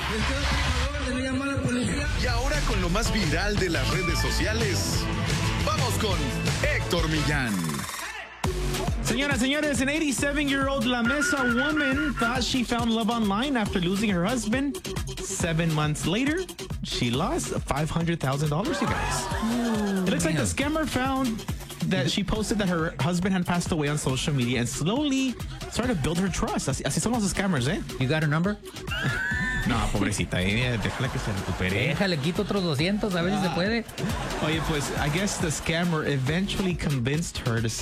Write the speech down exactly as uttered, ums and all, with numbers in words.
Y ahora con lo más viral de las redes sociales, vamos con Héctor Millán. Señoras, señores, an eighty-seven-year-old La Mesa woman thought she found love online after losing her husband. Seven months later, she lost five hundred thousand dollars, you guys. Ooh, it looks man. like the scammer found that she posted that her husband had passed away on social media and slowly started to build her trust. Así, así son los scammers, ¿eh? You got her number? No, pobrecita, eh, déjala que se recupere. Déjale, quito otros doscientos, a ver ah. si se puede. Oye, pues, I guess the scammer eventually convinced her to